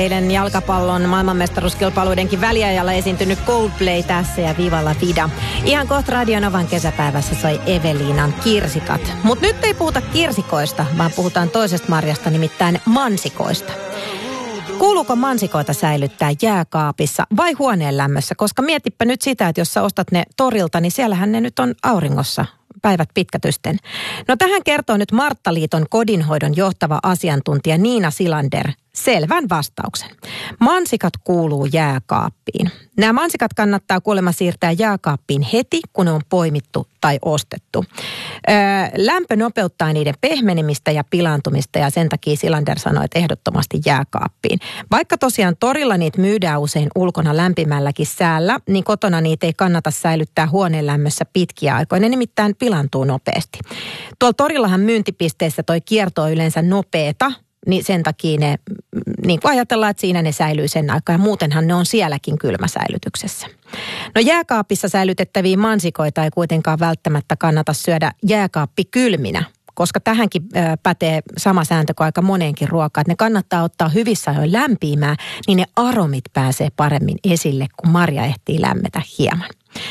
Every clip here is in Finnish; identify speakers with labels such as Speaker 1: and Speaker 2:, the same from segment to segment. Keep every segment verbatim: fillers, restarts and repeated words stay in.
Speaker 1: Eilen jalkapallon maailmanmestaruuskilpailuidenkin väliajalla esiintynyt Coldplay tässä ja Viva la Vida. Ihan kohta Radio Novan kesäpäivässä soi Eveliinan Kirsikat. Mutta nyt ei puhuta kirsikoista, vaan puhutaan toisesta marjasta, nimittäin mansikoista. Kuuluuko mansikoita säilyttää jääkaapissa vai huoneen lämmössä? Koska mietipä nyt sitä, että jos sä ostat ne torilta, niin siellähän ne nyt on auringossa päivät pitkätysten. No tähän kertoo nyt Marttaliiton kodinhoidon johtava asiantuntija Niina Silander selvän vastauksen. Mansikat kuuluu jääkaappiin. Nämä mansikat kannattaa kuulemma siirtää jääkaappiin heti, kun ne on poimittu tai ostettu. Öö, lämpö nopeuttaa niiden pehmenemistä ja pilaantumista ja sen takia Silander sanoi, että ehdottomasti jääkaappiin. Vaikka tosiaan torilla niitä myydään usein ulkona lämpimälläkin säällä, niin kotona niitä ei kannata säilyttää huoneen lämmössä pitkiä aikoja. Ne nimittäin pilaantuu nopeasti. Tuolla torillahan myyntipisteissä toi kierto on yleensä nopeeta. Niin sen takia ne, niin kuin ajatellaan, että siinä ne säilyy sen aikaa. Ja muutenhan ne on sielläkin kylmäsäilytyksessä. No jääkaapissa säilytettäviä mansikoita ei kuitenkaan välttämättä kannata syödä jääkaappi kylminä. Koska tähänkin pätee sama sääntö kuin aika moneenkin ruokaan. Että ne kannattaa ottaa hyvissä ajoin lämpimään, niin ne aromit pääsee paremmin esille, kun marja ehtii lämmetä hieman.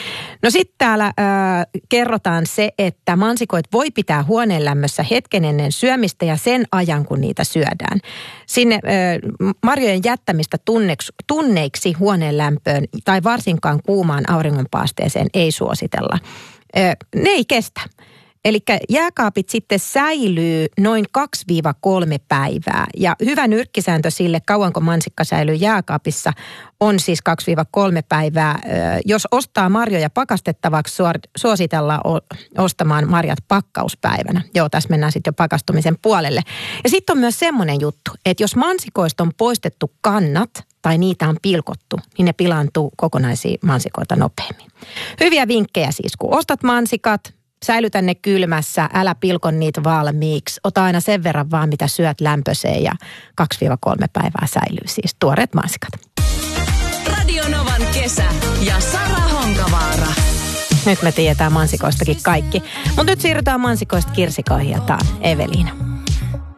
Speaker 1: No sitten täällä äh, kerrotaan se, että mansikoit voi pitää huoneen lämmössä hetken ennen syömistä ja sen ajan, kun niitä syödään. Sinne äh, marjojen jättämistä tunneksi, tunneiksi huoneen lämpöön tai varsinkaan kuumaan auringonpaasteeseen ei suositella. Äh, ne ei kestä. Eli jääkaapit sitten säilyy noin kaksi kolme päivää ja hyvä nyrkkisääntö sille, kauanko mansikka säilyy jääkaapissa, on siis kaksi kolme päivää. Jos ostaa marjoja pakastettavaksi, suositellaan ostamaan marjat pakkauspäivänä. Joo, tässä mennään sitten jo pakastumisen puolelle. Ja sitten on myös semmoinen juttu, että jos mansikoista on poistettu kannat tai niitä on pilkottu, niin ne pilaantuu kokonaisia mansikoita nopeammin. Hyviä vinkkejä siis, kun ostat mansikat, säilytä ne kylmässä, älä pilko niitä valmiiksi. Ota aina sen verran vaan, mitä syöt lämpöiseen ja kaksi kolme päivää säilyy siis tuoreet mansikat.
Speaker 2: Radio Novan kesä ja Sara Honkavaara.
Speaker 1: Nyt me tiedetään mansikoistakin kaikki. Mutta nyt siirrytään mansikoista kirsikoihin ja tää on Eveliina.